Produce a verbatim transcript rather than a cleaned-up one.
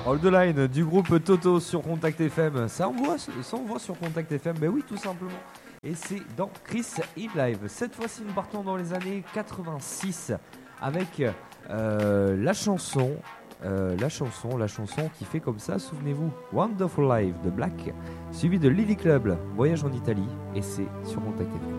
Hold the line du groupe Toto sur Contact F M. Ça envoie, ça envoie sur Contact F M, ben oui, tout simplement. Et c'est dans Chris in Live. Cette fois-ci, nous partons dans les années quatre-vingt-six avec euh, la chanson, euh, la chanson, la chanson qui fait comme ça. Souvenez-vous, Wonderful Life de Black, suivi de Lily Club, Voyage en Italie, et c'est sur Contact F M.